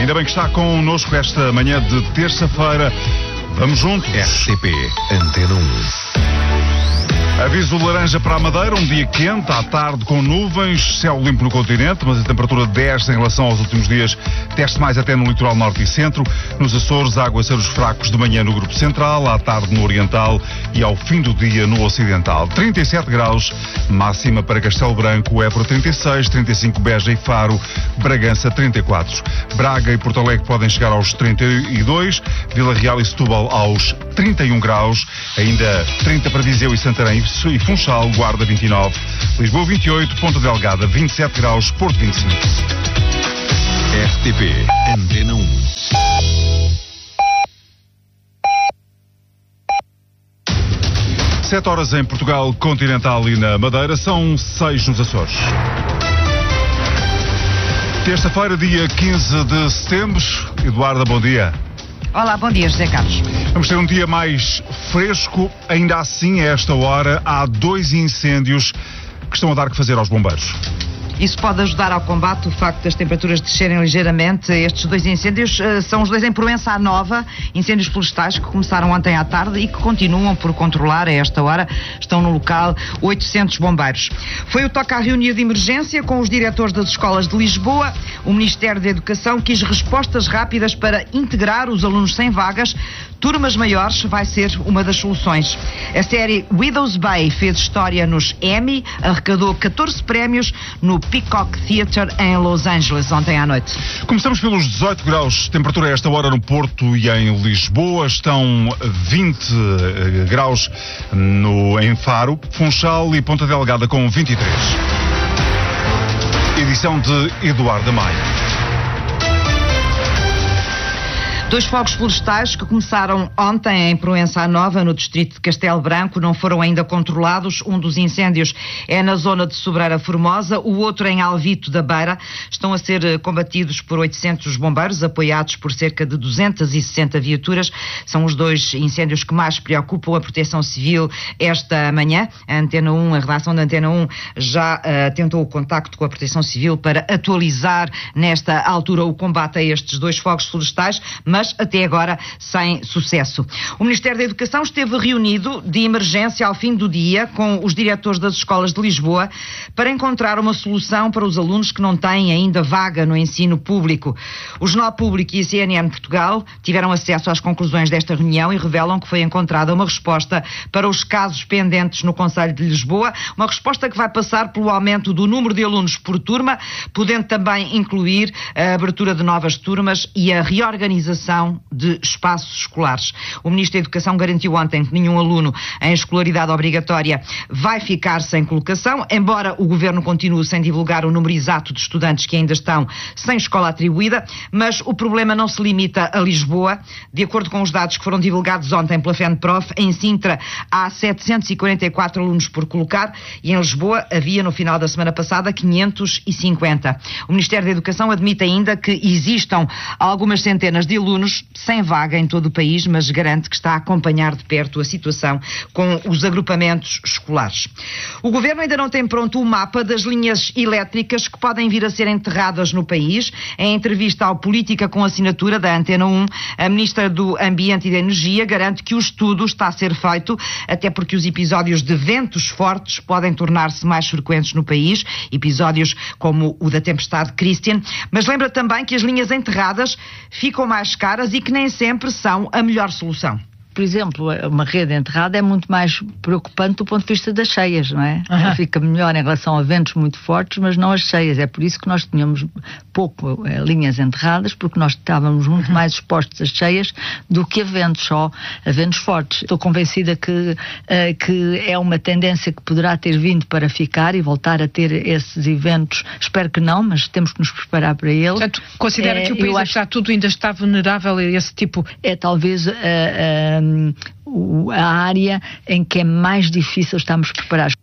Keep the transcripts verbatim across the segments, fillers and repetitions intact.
Ainda bem que está connosco esta manhã de terça-feira. Vamos juntos. R T P Antena um. Aviso laranja para a Madeira, um dia quente, à tarde com nuvens, céu limpo no continente, mas a temperatura desce em relação aos últimos dias, desce mais até no litoral norte e centro. Nos Açores, aguaceiros fracos de manhã no grupo central, à tarde no oriental e ao fim do dia no ocidental. trinta e sete graus, máxima para Castelo Branco, Évora trinta e seis, trinta e cinco Beja e Faro, Bragança trinta e quatro. Braga e Porto Alegre podem chegar aos trinta e dois, Vila Real e Setúbal aos trinta e um graus, ainda trinta para Viseu e Santarém e Funchal, Guarda vinte e nove, Lisboa vinte e oito, Ponta Delgada vinte e sete graus, Porto vinte e cinco. R T P Antena um. Sete horas em Portugal continental e na Madeira, são seis nos Açores. Terça-feira, dia quinze de setembro. Eduarda, bom dia. Olá, bom dia, José Carlos. Vamos ter um dia mais fresco, ainda assim, a esta hora, há dois incêndios que estão a dar que fazer aos bombeiros. Isso pode ajudar ao combate, o facto das temperaturas descerem ligeiramente. Estes dois incêndios uh, são os dois em Proença à Nova, incêndios florestais que começaram ontem à tarde e que continuam por controlar a esta hora. Estão no local oitocentos bombeiros. Foi o toque à reunião de emergência com os diretores das escolas de Lisboa. O Ministério da Educação quis respostas rápidas para integrar os alunos sem vagas. Turmas maiores vai ser uma das soluções. A série Widow's Bay fez história nos Emmy, arrecadou catorze prémios no Peacock Theatre em Los Angeles ontem à noite. Começamos pelos dezoito graus, temperatura a esta hora no Porto e em Lisboa, estão vinte graus no, em Faro, Funchal e Ponta Delgada com vinte e três. Edição de Eduardo Maia. Dois fogos florestais que começaram ontem em Proença à Nova, no distrito de Castelo Branco, não foram ainda controlados. Um dos incêndios é na zona de Sobreira Formosa, o outro em Alvito da Beira. Estão a ser combatidos por oitocentos bombeiros, apoiados por cerca de duzentas e sessenta viaturas. São os dois incêndios que mais preocupam a Proteção Civil esta manhã. A Antena um, a redação da Antena um, já uh, tentou o contacto com a Proteção Civil para atualizar nesta altura o combate a estes dois fogos florestais, mas mas até agora sem sucesso. O Ministério da Educação esteve reunido de emergência ao fim do dia com os diretores das escolas de Lisboa para encontrar uma solução para os alunos que não têm ainda vaga no ensino público. O Jornal Público e a C N N Portugal tiveram acesso às conclusões desta reunião e revelam que foi encontrada uma resposta para os casos pendentes no Conselho de Lisboa, uma resposta que vai passar pelo aumento do número de alunos por turma, podendo também incluir a abertura de novas turmas e a reorganização de espaços escolares. O Ministro da Educação garantiu ontem que nenhum aluno em escolaridade obrigatória vai ficar sem colocação, embora o Governo continue sem divulgar o número exato de estudantes que ainda estão sem escola atribuída, mas o problema não se limita a Lisboa. De acordo com os dados que foram divulgados ontem pela FENPROF, em Sintra há setecentos e quarenta e quatro alunos por colocar e em Lisboa havia no final da semana passada quinhentos e cinquenta. O Ministério da Educação admite ainda que existam algumas centenas de alunos sem vaga em todo o país, mas garante que está a acompanhar de perto a situação com os agrupamentos escolares. O Governo ainda não tem pronto o mapa das linhas elétricas que podem vir a ser enterradas no país. Em entrevista ao Política com Assinatura da Antena um, a Ministra do Ambiente e da Energia garante que o estudo está a ser feito, até porque os episódios de ventos fortes podem tornar-se mais frequentes no país, episódios como o da tempestade Christian, mas lembra também que as linhas enterradas ficam mais caras e que nem sempre são a melhor solução. Por exemplo, uma rede enterrada é muito mais preocupante do ponto de vista das cheias, não é? Uhum. Fica melhor em relação a ventos muito fortes, mas não as cheias. É por isso que nós tínhamos pouco eh, linhas enterradas, porque nós estávamos muito uhum. mais expostos às cheias do que a ventos, só a ventos fortes. Estou convencida que, eh, que é uma tendência que poderá ter vindo para ficar e voltar a ter esses eventos. Espero que não, mas temos que nos preparar para ele. Portanto, considera é, que o país, acho, apesar de tudo, ainda está vulnerável a esse tipo? É talvez... Uh, uh, a área em que é mais difícil estarmos preparados.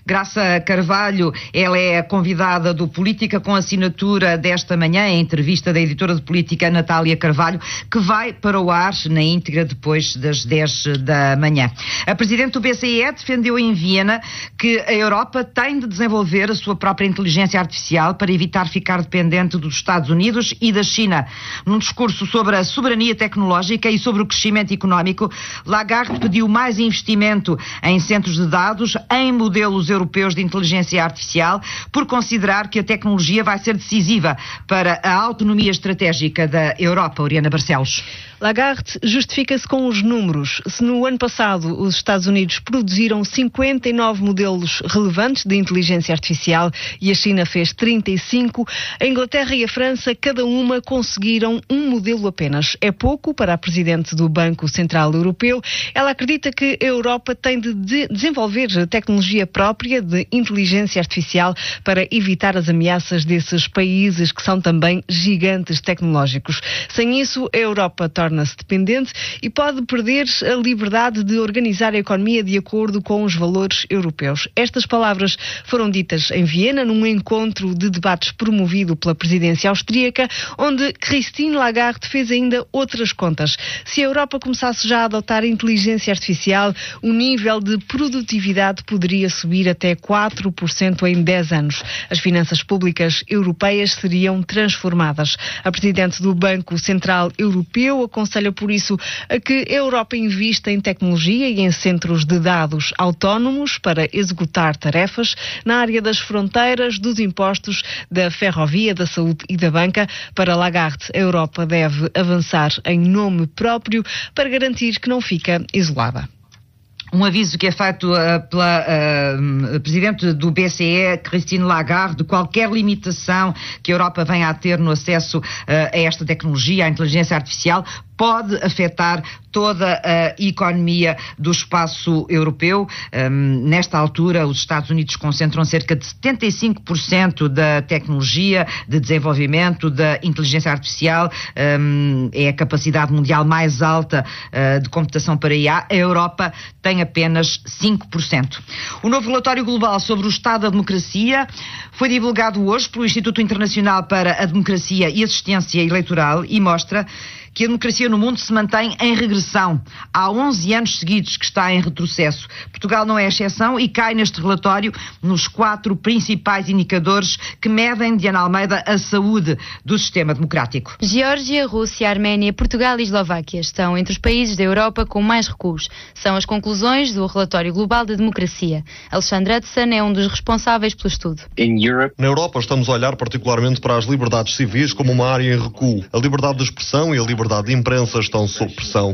Graça Carvalho, ela é a convidada do Política com assinatura desta manhã, em entrevista da editora de Política Natália Carvalho, que vai para o ar na íntegra depois das dez da manhã. A presidente do B C E defendeu em Viena que a Europa tem de desenvolver a sua própria inteligência artificial para evitar ficar dependente dos Estados Unidos e da China. Num discurso sobre a soberania tecnológica e sobre o crescimento económico, Lagarde pediu mais investimento em centros de dados, em modelos europeus de inteligência artificial, por considerar que a tecnologia vai ser decisiva para a autonomia estratégica da Europa. Oriana Barcelos. Lagarde justifica-se com os números. Se no ano passado os Estados Unidos produziram cinquenta e nove modelos relevantes de inteligência artificial e a China fez trinta e cinco, a Inglaterra e a França, cada uma, conseguiram um modelo apenas. É pouco para a presidente do Banco Central Europeu. Ela acredita que a Europa tem de, de desenvolver tecnologia própria de inteligência artificial para evitar as ameaças desses países que são também gigantes tecnológicos. Sem isso, a Europa torna-se dependente e pode perder a liberdade de organizar a economia de acordo com os valores europeus. Estas palavras foram ditas em Viena, num encontro de debates promovido pela presidência austríaca, onde Christine Lagarde fez ainda outras contas. Se a Europa começasse já a adotar a inteligência artificial, o nível de produtividade poderia subir até quatro por cento em dez anos. As finanças públicas europeias seriam transformadas. A presidente do Banco Central Europeu aconselha, por isso, a que a Europa invista em tecnologia e em centros de dados autónomos para executar tarefas na área das fronteiras, dos impostos, da ferrovia, da saúde e da banca. Para Lagarde, a Europa deve avançar em nome próprio para garantir que não fica isolada. Um aviso que é feito uh, pela uh, Presidente do B C E, Christine Lagarde, de qualquer limitação que a Europa venha a ter no acesso uh, a esta tecnologia, à inteligência artificial, pode afetar toda a economia do espaço europeu. Um, nesta altura, os Estados Unidos concentram cerca de setenta e cinco por cento da tecnologia, de desenvolvimento da inteligência artificial. Um, é a capacidade mundial mais alta uh, de computação para I A. A Europa tem apenas cinco por cento. O novo relatório global sobre o estado da democracia foi divulgado hoje pelo Instituto Internacional para a Democracia e Assistência Eleitoral e mostra que a democracia no mundo se mantém em regressão. Há onze anos seguidos que está em retrocesso. Portugal não é exceção e cai neste relatório nos quatro principais indicadores que medem, Diana Almeida, a saúde do sistema democrático. Geórgia, Rússia, Arménia, Portugal e Eslováquia estão entre os países da Europa com mais recuos. São as conclusões do relatório global da democracia. Alexandre Hudson é um dos responsáveis pelo estudo. Na Europa estamos a olhar particularmente para as liberdades civis como uma área em recuo. A liberdade de expressão e a liberdade de imprensa estão sob pressão.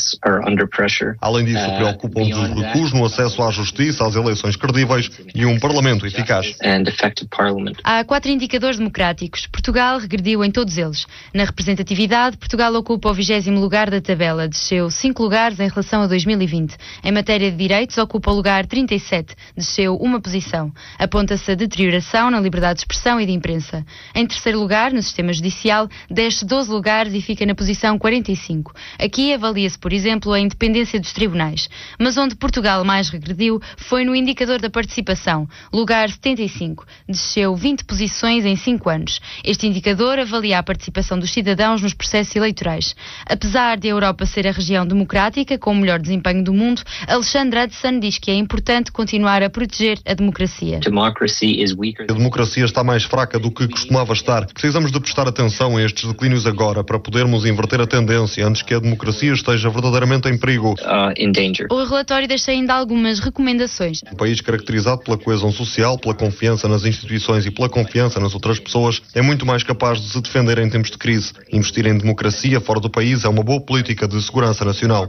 Além disso, preocupam-nos os recuos no acesso à justiça, às eleições credíveis e um parlamento eficaz. Há quatro indicadores democráticos. Portugal regrediu em todos eles. Na representatividade, Portugal ocupa o vigésimo lugar da tabela, desceu cinco lugares em relação a dois mil e vinte. Em matéria de direitos, ocupa o lugar trinta e sete, desceu uma posição. Aponta-se a deterioração na liberdade de expressão e de imprensa. Em terceiro lugar, no sistema judicial, desce doze lugares e fica na posição quarenta e cinco. Aqui avalia-se, por exemplo, a independência dos tribunais. Mas onde Portugal mais regrediu foi no indicador da participação, lugar setenta e cinco. Desceu vinte posições em cinco anos. Este indicador avalia a participação dos cidadãos nos processos eleitorais. Apesar de a Europa ser a região democrática com o melhor desempenho do mundo, Alexandre Hudson diz que é importante continuar a proteger a democracia. A democracia está mais fraca do que costumava estar. Precisamos de prestar atenção a estes declínios agora para podermos inverter a tendência antes que a democracia esteja verdadeiramente em perigo. O relatório deixa ainda algumas recomendações. Um país caracterizado pela coesão social, pela confiança nas instituições e pela confiança nas outras pessoas é muito mais capaz de se defender em tempos de crise. Investir em democracia fora do país é uma boa política de segurança nacional.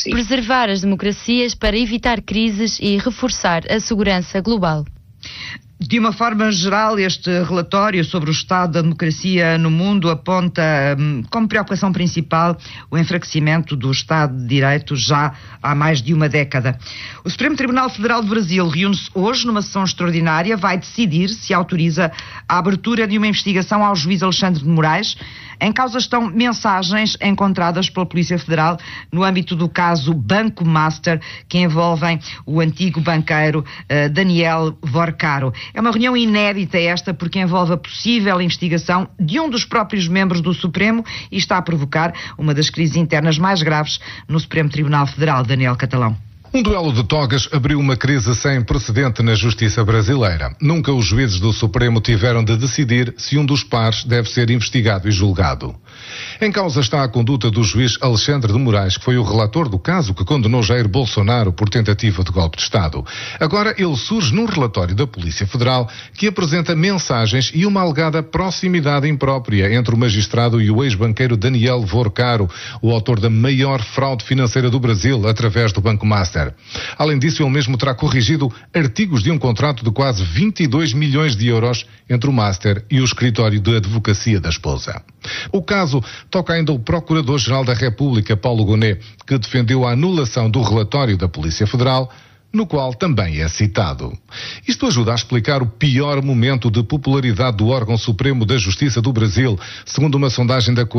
Preservar as democracias para evitar crises e reforçar a segurança global. De uma forma geral, este relatório sobre o estado da democracia no mundo aponta hum, como preocupação principal o enfraquecimento do Estado de Direito já há mais de uma década. O Supremo Tribunal Federal do Brasil reúne-se hoje numa sessão extraordinária, vai decidir se autoriza a abertura de uma investigação ao juiz Alexandre de Moraes. Em causa estão mensagens encontradas pela Polícia Federal no âmbito do caso Banco Master, que envolvem o antigo banqueiro uh, Daniel Vorcaro. É uma reunião inédita esta porque envolve a possível investigação de um dos próprios membros do Supremo e está a provocar uma das crises internas mais graves no Supremo Tribunal Federal. Daniel Catalão. Um duelo de togas abriu uma crise sem precedente na justiça brasileira. Nunca os juízes do Supremo tiveram de decidir se um dos pares deve ser investigado e julgado. Em causa está a conduta do juiz Alexandre de Moraes, que foi o relator do caso que condenou Jair Bolsonaro por tentativa de golpe de Estado. Agora ele surge num relatório da Polícia Federal que apresenta mensagens e uma alegada proximidade imprópria entre o magistrado e o ex-banqueiro Daniel Vorcaro, o autor da maior fraude financeira do Brasil através do Banco Master. Além disso, ele mesmo terá corrigido artigos de um contrato de quase vinte e dois milhões de euros entre o Master e o escritório de advocacia da esposa. O caso toca ainda o Procurador-Geral da República, Paulo Gonet, que defendeu a anulação do relatório da Polícia Federal, no qual também é citado. Isto ajuda a explicar o pior momento de popularidade do órgão supremo da Justiça do Brasil, segundo uma sondagem da